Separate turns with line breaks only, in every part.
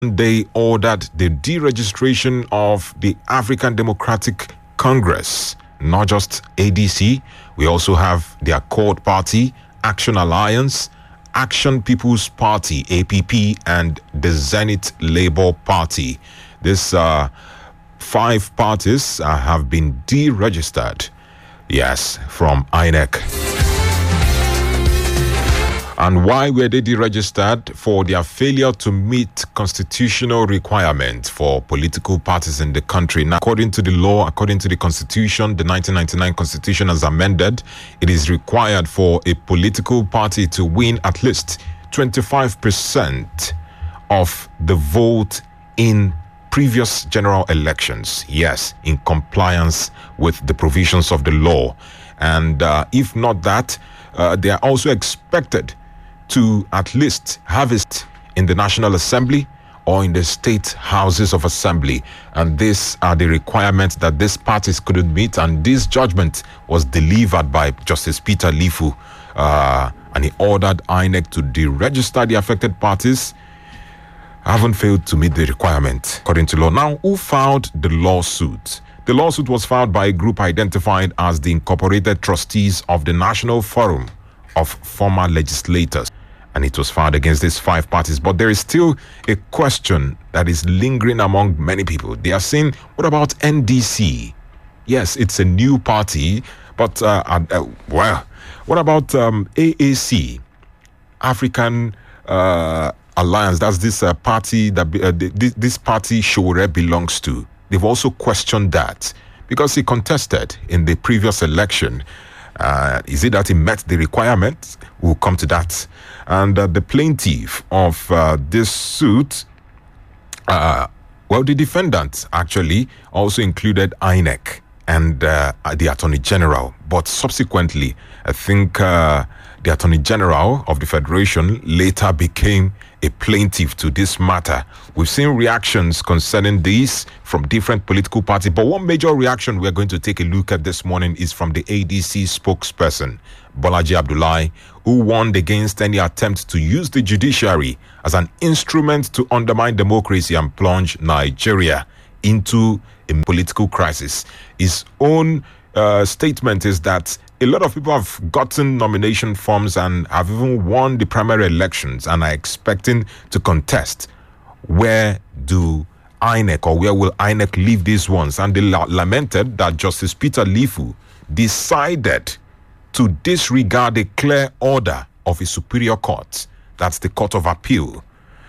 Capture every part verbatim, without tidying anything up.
They ordered the deregistration of the African Democratic Congress, not just A D C. We also have the Accord Party, Action Alliance, Action People's Party, A P P, and the Zenith Labour Party. These uh, five parties uh, have been deregistered, yes, from I N E C. And why were they deregistered? For their failure to meet constitutional requirements for political parties in the country. Now, according to the law, according to the Constitution, the nineteen ninety-nine Constitution as amended, it is required for a political party to win at least twenty-five percent of the vote in previous general elections. Yes, in compliance with the provisions of the law. And uh, if not that, uh, they are also expected to at least have it in the National Assembly or in the state houses of assembly. And these are the requirements that these parties couldn't meet. And this judgment was delivered by Justice Peter Lifu. Uh, and he ordered I N E C to deregister the affected parties. Haven't failed to meet the requirement according to law. Now, who filed the lawsuit? The lawsuit was filed by a group identified as the Incorporated Trustees of the National Forum of Former Legislators. And it was filed against these five parties. But there is still a question that is lingering among many people. They are saying, what about N D C? Yes, it's a new party, but, uh, uh, well, what about um, A A C, African uh, Alliance? That's this uh, party that uh, this, this party Shore belongs to. They've also questioned that because he contested in the previous election. Uh, is it that he met the requirements? We'll come to that. And uh, the plaintiff of uh, this suit, uh, well, the defendant actually also included I N E C and uh, the Attorney General. But subsequently, I think uh, the Attorney General of the Federation later became a plaintiff to this matter. We've seen reactions concerning this from different political parties, but one major reaction we're going to take a look at this morning is from the A D C spokesperson, Bolaji Abdullahi, who warned against any attempt to use the judiciary as an instrument to undermine democracy and plunge Nigeria into a political crisis. His own uh, statement is that a lot of people have gotten nomination forms and have even won the primary elections and are expecting to contest. Where do I N E C or where will I N E C leave these ones? And they la- lamented that Justice Peter Lifu decided to disregard a clear order of a superior court, that's the Court of Appeal,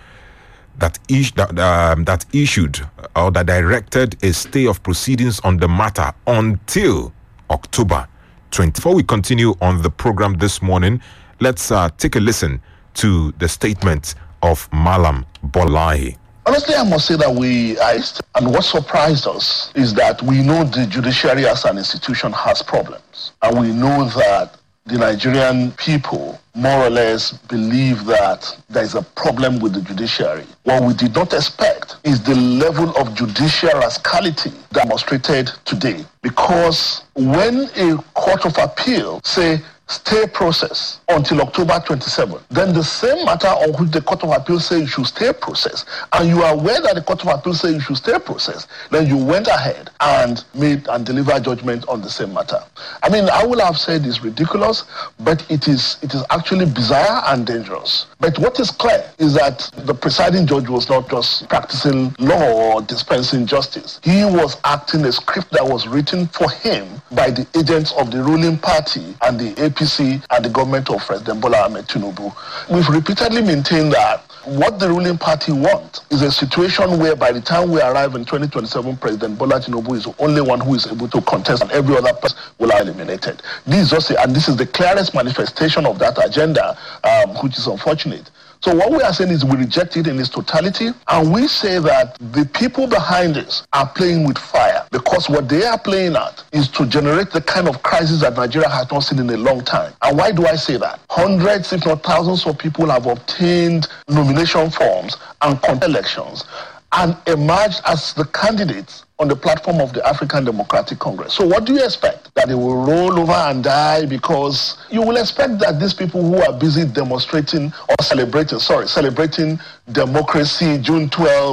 that, is- that, um, that issued or that directed a stay of proceedings on the matter until October twentieth. Before we continue on the program this morning, let's uh, take a listen to the statement of Malam Bolaji.
Honestly, I must say that we iced, and what surprised us is that we know the judiciary as an institution has problems, and we know that the Nigerian people more or less believe that there is a problem with the judiciary. What we did not expect is the level of judicial rascality demonstrated today, because when a court of appeal say stay process until October twenty-seventh, then the same matter on which the Court of Appeal say you should stay process, and you are aware that the Court of Appeal say you should stay process, then you went ahead and made and delivered judgment on the same matter. I mean, I would have said it's ridiculous, but it is it is actually bizarre and dangerous. But what is clear is that the presiding judge was not just practicing law or dispensing justice. He was acting a script that was written for him by the agents of the ruling party and the A P C and the government of President Bola Ahmed Tinubu. We've repeatedly maintained that what the ruling party wants is a situation where by the time we arrive in twenty twenty-seven, President Bola Tinubu is the only one who is able to contest and every other person will be eliminated. This is just a, and this is the clearest manifestation of that agenda, um, which is unfortunate. So what we are saying is we reject it in its totality, and we say that the people behind this are playing with fire, because what they are playing at is to generate the kind of crisis that Nigeria has not seen in a long time. And why do I say that? Hundreds, if not thousands of people have obtained nomination forms and contest elections and emerged as the candidates on the platform of the African Democratic Congress. So what do you expect? that they will roll over and die, because you will expect that these people who are busy demonstrating or celebrating, sorry, celebrating democracy, June twelfth,